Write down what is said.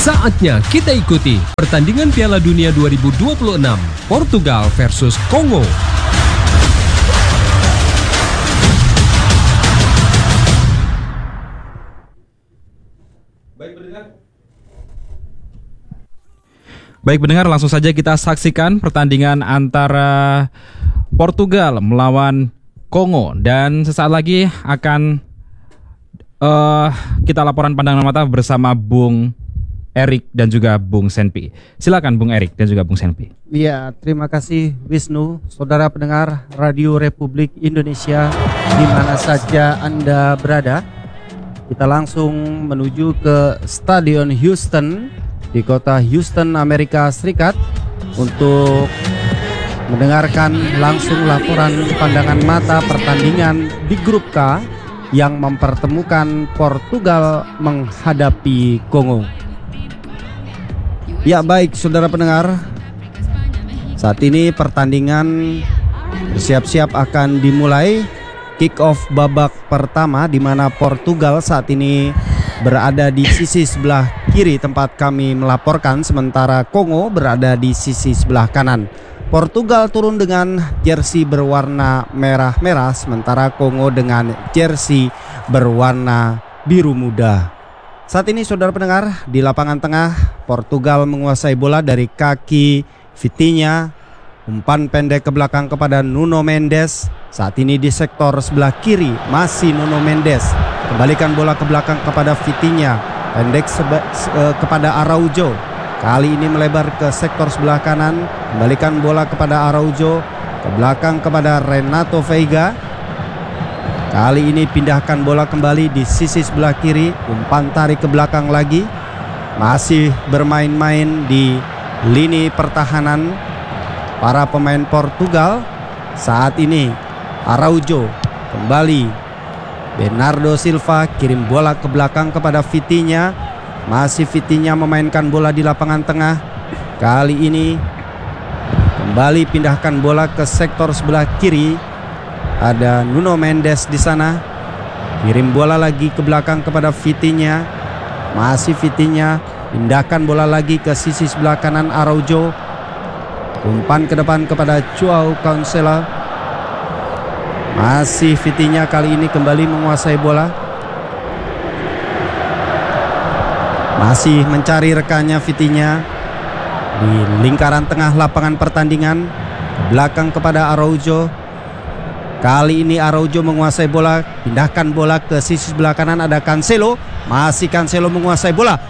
Saatnya kita ikuti pertandingan Piala Dunia 2026 Portugal versus Kongo. Baik pendengar, langsung saja kita saksikan pertandingan antara Portugal melawan Kongo. Dan sesaat lagi akan kita laporan pandangan mata bersama Bung Erik dan juga Bung Senpi. Silakan Bung Erik dan juga Bung Senpi. Iya, terima kasih Wisnu, saudara pendengar Radio Republik Indonesia di mana saja Anda berada. Kita langsung menuju ke Stadion Houston di kota Houston, Amerika Serikat untuk mendengarkan langsung laporan pandangan mata pertandingan di grup K yang mempertemukan Portugal menghadapi Kongo. Ya baik saudara pendengar, saat ini pertandingan bersiap-siap akan dimulai. Kick off babak pertama di mana Portugal saat ini berada di sisi sebelah kiri tempat kami melaporkan, sementara Kongo berada di sisi sebelah kanan. Portugal turun dengan jersey berwarna merah-merah, sementara Kongo dengan jersey berwarna biru muda. Saat ini saudara pendengar, di lapangan tengah Portugal menguasai bola dari kaki Vitinha, umpan pendek ke belakang kepada Nuno Mendes. Saat ini di sektor sebelah kiri masih Nuno Mendes, kembalikan bola ke belakang kepada Vitinha, pendek kepada Araujo. Kali ini melebar ke sektor sebelah kanan, kembalikan bola kepada Araujo, ke belakang kepada Renato Veiga. Kali ini pindahkan bola kembali di sisi sebelah kiri, umpan tarik ke belakang lagi. Masih bermain-main di lini pertahanan para pemain Portugal. Saat ini Araujo kembali, Bernardo Silva kirim bola ke belakang kepada Vitinha. Masih Vitinha memainkan bola di lapangan tengah. Kali ini kembali pindahkan bola ke sektor sebelah kiri. Ada Nuno Mendes di sana. Kirim bola lagi ke belakang kepada Vitinha. Masih Vitinha, pindahkan bola lagi ke sisi sebelah kanan Araujo. Umpan ke depan kepada Joao Cancelo. Masih Vitinha kali ini kembali menguasai bola. Masih mencari rekannya Vitinha di lingkaran tengah lapangan pertandingan, ke belakang kepada Araujo. Kali ini Araujo menguasai bola, pindahkan bola ke sisi sebelah kanan, ada Cancelo. Masih Cancelo menguasai bola.